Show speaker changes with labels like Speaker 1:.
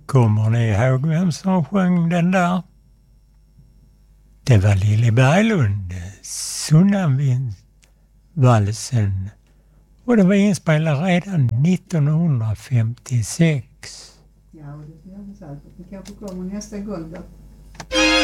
Speaker 1: Kommer ni ihåg vem som sjöng den där? Det var Lilly Berglund, Sunnanvindsvalsen. Och det var inspelat redan 1956.
Speaker 2: Ja, det är säkert. Det kanske kommer nästa gång då.